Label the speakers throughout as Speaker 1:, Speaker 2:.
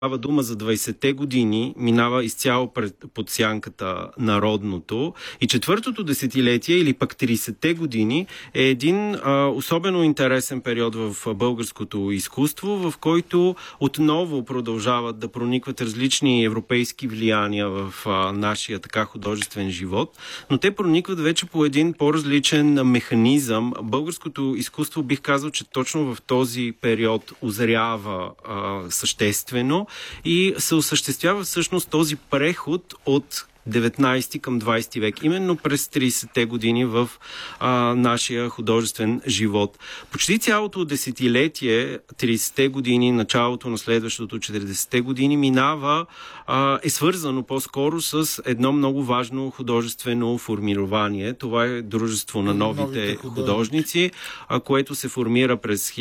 Speaker 1: става дума за 20-те години, минава изцяло под сянката народното, и четвъртото десетилетие или пък 30-те години е един особено интересен период в българското изкуство, в който отново продължават да проникват различни европейски влияния в нашия така художествен живот, но те проникват вече по един по-различен механизъм. Българското изкуство, бих казал, че точно в този период озрява съществено и се осъществява всъщност този преход от 19 към 20 век, именно през 30-те години в нашия художествен живот. Почти цялото десетилетие, 30-те години, началото на следващото 40-те години минава, е свързано по-скоро с едно много важно художествено формирование. Това е Дружество на новите художници, което се формира през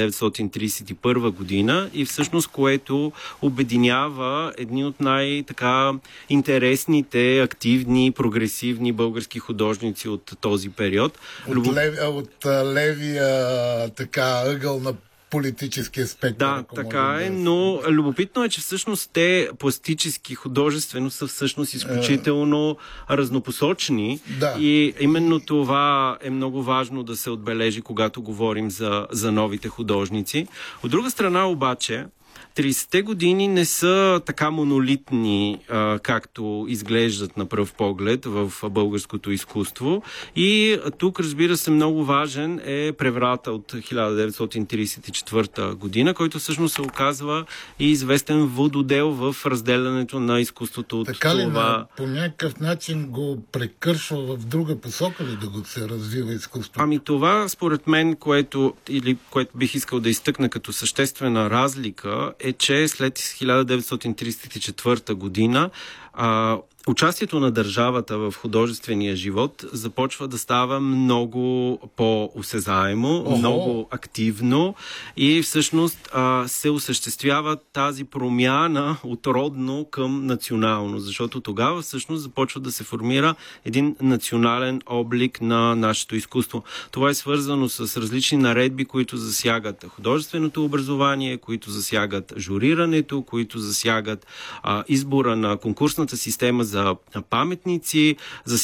Speaker 1: 1931 година и всъщност което обединява едни от най-така интересните, активни, прогресивни български художници от този период.
Speaker 2: От левия така ъгъл на политическия спектър.
Speaker 1: Да, така е, но любопитно е, че всъщност те пластически, художествено са всъщност изключително разнопосочни и именно това е много важно да се отбележи, когато говорим за новите художници. От друга страна обаче, 30-те години не са така монолитни, както изглеждат на пръв поглед в българското изкуство. И тук, разбира се, много важен е преврата от 1934 година, който всъщност се оказва и известен вододел в разделянето на изкуството от
Speaker 2: така
Speaker 1: това.
Speaker 2: Ли, по някакъв начин го прекършва в друга посока ли да го се развива изкуството?
Speaker 1: Ами това, според мен, което бих искал да изтъкна като съществена разлика, е, че след 1934 година участието на държавата в художествения живот започва да става много по-осезаемо, много активно и всъщност се осъществява тази промяна от родно към национално, защото тогава всъщност започва да се формира един национален облик на нашето изкуство. Това е свързано с различни наредби, които засягат художественото образование, които засягат журирането, които засягат избора на конкурсната система за паметници,